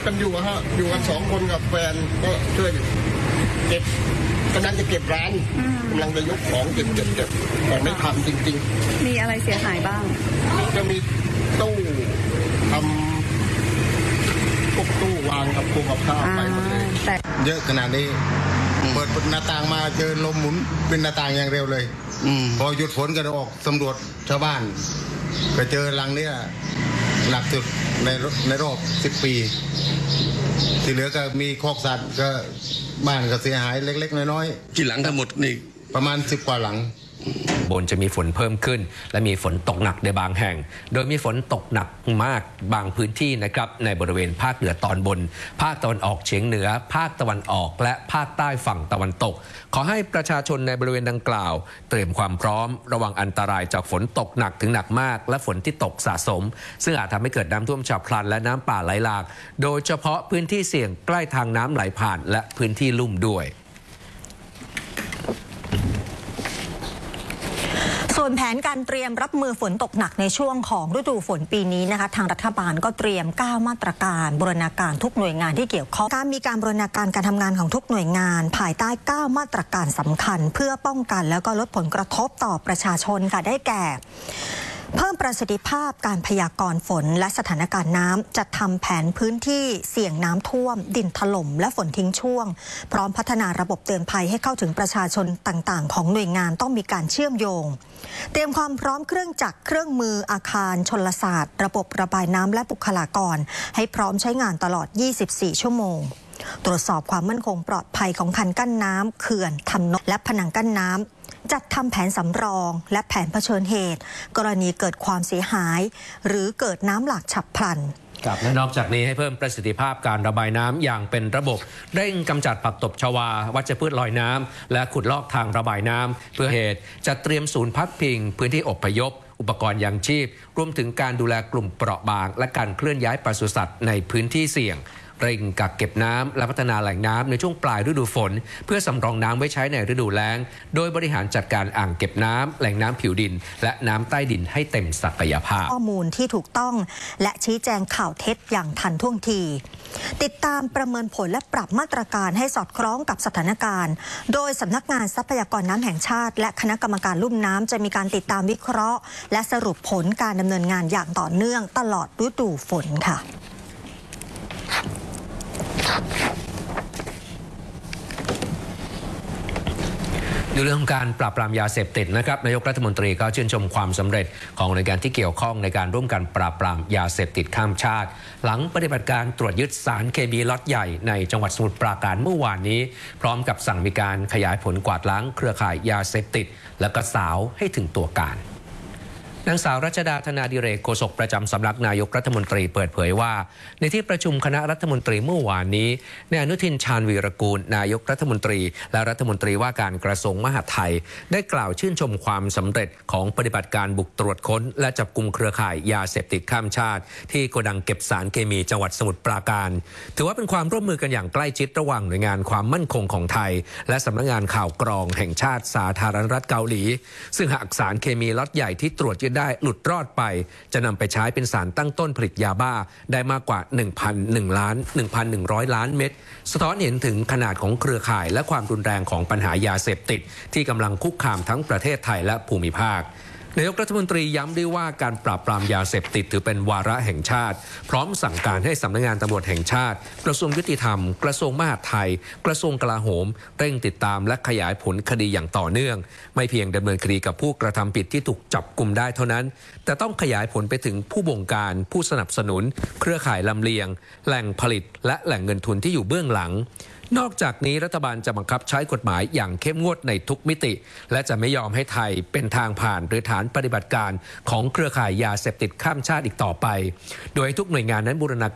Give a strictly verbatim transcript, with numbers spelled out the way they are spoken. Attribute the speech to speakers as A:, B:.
A: กันอยู่ฮะอยู่กันสองคนกับแฟนก็ช่วยเก็บกำลังจะเก็บร้านกำลังจะยกของเก็บเก็บเก็บแต่ไม่ทำจริง
B: ๆมีอะไรเสียหายบ้าง
A: จะมีตู้ทำพวกตู้วางกับพวกกับข้าวไปหมดเลยเยอะขนาดนี้เปิดหน้าต่างมาเจอลมหมุนเป็นหน้าต่างอย่างเร็วเลยพอหยุดฝนก็ออกสำรวจชาวบ้านก็เจอรังนี้หนักสุดในในรอบสิบปีที่เหลือก็มีคอกสัตว์ก็บ้านก็เสียหายเล็กๆน้อย
C: ๆกี่หลังทั้งหมดนี่
A: ประมาณสิบกว่าหลัง
D: บนจะมีฝนเพิ่มขึ้นและมีฝนตกหนักในบางแห่งโดยมีฝนตกหนักมากบางพื้นที่นะครับในบริเวณภาคเหนือตอนบนภาคตะวันออกเฉียงเหนือภาคตะวันออกและภาคใต้ฝั่งตะวันตกขอให้ประชาชนในบริเวณดังกล่าวเตรียมความพร้อมระวังอันตรายจากฝนตกหนักถึงหนักมากและฝนที่ตกสะสมซึ่งอาจทำให้เกิดน้ำท่วมฉับพลันและน้ำป่าไหลหลากโดยเฉพาะพื้นที่เสี่ยงใกล้ทางน้ำไหลผ่านและพื้นที่ลุ่มด้วย
E: ส่วนแผนการเตรียมรับมือฝนตกหนักในช่วงของฤดูฝนปีนี้นะคะทางรัฐบาลก็เตรียมเก้ามาตรการบูรณาการทุกหน่วยงานที่เกี่ยวข้องการมีการบูรณาการการทำงานของทุกหน่วยงานภายใต้เก้ามาตรการสำคัญเพื่อป้องกันแล้วก็ลดผลกระทบต่อประชาชนค่ะได้แก่เพิ่มประสิทธิภาพการพยากรณ์ฝนและสถานการณ์น้ำจัดทำแผนพื้นที่เสี่ยงน้ำท่วมดินถล่มและฝนทิ้งช่วงพร้อมพัฒนาระบบเตือนภัยให้เข้าถึงประชาชนต่างๆของหน่วยงานต้องมีการเชื่อมโยงเตรียมความพร้อมเครื่องจักรเครื่องมืออาคารชลศาสตร์ระบบระบายน้ำและบุคลากรให้พร้อมใช้งานตลอดยี่สิบสี่ชั่วโมงตรวจสอบความมั่นคงปลอดภัยของคันกั้นน้ำเขื่อนทำนบและผนังกั้นน้ำจัดทำแผนสำรองและแผนเผชิญเหตุกรณีเกิดความเสียหายหรือเกิดน้ำหลากฉับพลัน
D: และนอกจากนี้ให้เพิ่มประสิทธิภาพการระบายน้ำอย่างเป็นระบบเร่งกำจัดผักตบชวาวัชพืชลอยน้ำและขุดลอกทางระบายน้ำเพื่อเหตุจัดเตรียมศูนย์พักพิงพื้นที่อพยพอุปกรณ์ยังชีพรวมถึงการดูแลกลุ่มเปราะบางและการเคลื่อนย้ายปศุสัตว์ในพื้นที่เสี่ยงเร่งกักเก็บน้ำและพัฒนาแหล่งน้ำในช่วงปลายฤดูฝนเพื่อสำรองน้ำไว้ใช้ในฤดูแล้งโดยบริหารจัดการอ่างเก็บน้ำแหล่งน้ำผิวดินและน้ำใต้ดินให้เต็มศักยภาพ
E: ข้อมูลที่ถูกต้องและชี้แจงข่าวเท็จอย่างทันท่วงทีติดตามประเมินผลและปรับมาตรการให้สอดคล้องกับสถานการณ์โดยสำนักงานทรัพยากรน้ำแห่งชาติและคณะกรรมการลุ่มน้ำจะมีการติดตามวิเคราะห์และสรุปผลการดำเนินงานอย่างต่อเนื่องตลอดฤดูฝนค่ะ
D: ในเรื่องของการปราบปรามยาเสพติดนะครับนายกรัฐมนตรีก็ชื่นชมความสำเร็จของหน่วยงานที่เกี่ยวข้องในการร่วมกันปราบปรามยาเสพติดข้ามชาติหลังปฏิบัติการตรวจยึดสารเคมีล็อตใหญ่ในจังหวัดสมุทรปราการเมื่อวานนี้พร้อมกับสั่งมีการขยายผลกวาดล้างเครือข่ายยาเสพติดและก็สาวให้ถึงตัวการนางสาวรัชดาธนาดิเรกโฆษกประจำสำนักนายกรัฐมนตรีเปิดเผยว่าในที่ประชุมคณะรัฐมนตรีเมื่อวานนี้นายอนุทินชาญวีรกูลนายกรัฐมนตรีและรัฐมนตรีว่าการกระทรวงมหาดไทยได้กล่าวชื่นชมความสำเร็จของปฏิบัติการบุกตรวจค้นและจับกุมเครือข่ายยาเสพติดข้ามชาติที่โกดังเก็บสารเคมีจังหวัดสมุทรปราการถือว่าเป็นความร่วมมือกันอย่างใกล้ชิดระหว่างหน่วยงานความมั่นคงของไทยและสำนักงานข่าวกรองแห่งชาติสาธารณรัฐเกาหลีซึ่งหากสารเคมีล็อตใหญ่ที่ตรวจยึดได้หลุดรอดไปจะนำไปใช้เป็นสารตั้งต้นผลิตยาบ้าได้มากกว่า หนึ่งพันหนึ่งล้าน หนึ่งพันหนึ่งร้อย ล้านเม็ดสะท้อนเห็นถึงขนาดของเครือข่ายและความรุนแรงของปัญหายาเสพติดที่กำลังคุกคามทั้งประเทศไทยและภูมิภาคนายกรัฐมนตรีย้ำด้วยว่าการปราบปรามยาเสพติดถือเป็นวาระแห่งชาติพร้อมสั่งการให้สำนักงานตำรวจแห่งชาติกระทรวงยุติธรรมกระทรวงมหาดไทยกระทรวงกลาโหมเร่งติดตามและขยายผลคดีอย่างต่อเนื่องไม่เพียงดำเนินคดีกับผู้กระทำผิดที่ถูกจับกุมได้เท่านั้นแต่ต้องขยายผลไปถึงผู้บงการผู้สนับสนุนเครือข่ายลำเลียงแหล่งผลิตและแหล่งเงินทุนที่อยู่เบื้องหลังนอกจากนี้รัฐบาลจะบังคับใช้กฎหมายอย่างเข้มงวดในทุกมิติและจะไม่ยอมให้ไทยเป็นทางผ่านหรือฐานปฏิบัติการของเครือข่ายยาเสพติดข้ามชาติอีกต่อไปโดยทุกหน่วยงานนั้นบูรณา